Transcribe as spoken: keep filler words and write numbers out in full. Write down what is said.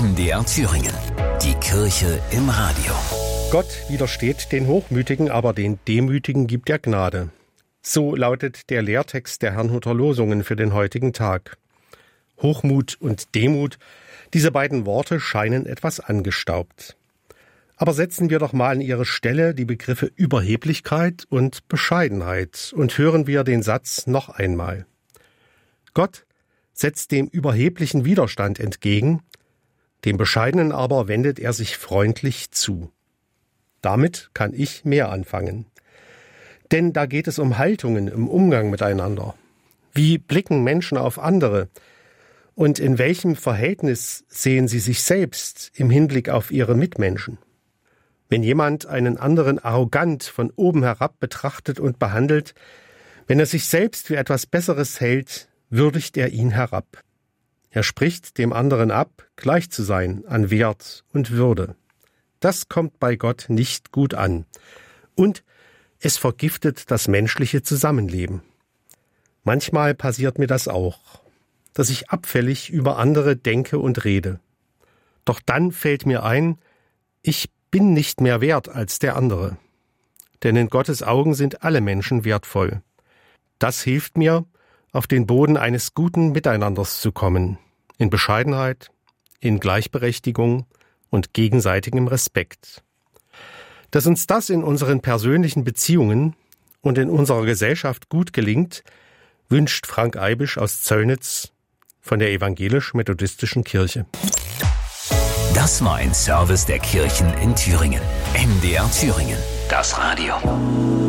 M D R Thüringen. Die Kirche im Radio. Gott widersteht den Hochmütigen, aber den Demütigen gibt er Gnade. So lautet der Lehrtext der Herrnhuter Losungen für den heutigen Tag. Hochmut und Demut, diese beiden Worte scheinen etwas angestaubt. Aber setzen wir doch mal an ihre Stelle die Begriffe Überheblichkeit und Bescheidenheit und hören wir den Satz noch einmal. Gott setzt dem Überheblichen Widerstand entgegen, dem Bescheidenen aber wendet er sich freundlich zu. Damit kann ich mehr anfangen. Denn da geht es um Haltungen im Umgang miteinander. Wie blicken Menschen auf andere? Und in welchem Verhältnis sehen sie sich selbst im Hinblick auf ihre Mitmenschen? Wenn jemand einen anderen arrogant von oben herab betrachtet und behandelt, wenn er sich selbst für etwas Besseres hält, würdigt er ihn herab. Er spricht dem anderen ab, gleich zu sein an Wert und Würde. Das kommt bei Gott nicht gut an. Und es vergiftet das menschliche Zusammenleben. Manchmal passiert mir das auch, dass ich abfällig über andere denke und rede. Doch dann fällt mir ein, ich bin nicht mehr wert als der andere. Denn in Gottes Augen sind alle Menschen wertvoll. Das hilft mir, auf den Boden eines guten Miteinanders zu kommen, in Bescheidenheit, in Gleichberechtigung und gegenseitigem Respekt. Dass uns das in unseren persönlichen Beziehungen und in unserer Gesellschaft gut gelingt, wünscht Frank Eibisch aus Zöllnitz von der Evangelisch-Methodistischen Kirche. Das war ein Service der Kirchen in Thüringen. M D R Thüringen. Das Radio.